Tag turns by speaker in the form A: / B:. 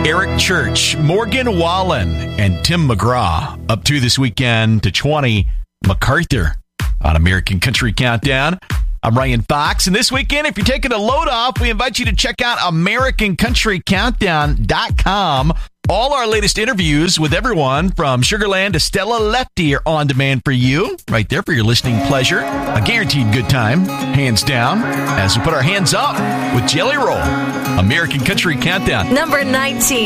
A: Eric Church, Morgan Wallen, and Tim McGraw up to this weekend to 20 MacArthur on American Country Countdown. I'm Ryan Fox, and this weekend, if you're taking a load off, we invite you to check out AmericanCountryCountdown.com. All our latest interviews with everyone from Sugar Land to Stella Lefty are on demand for you, right there for your listening pleasure. A guaranteed good time, hands down, as we put our hands up with Jelly Roll. American Country Countdown.
B: Number 19.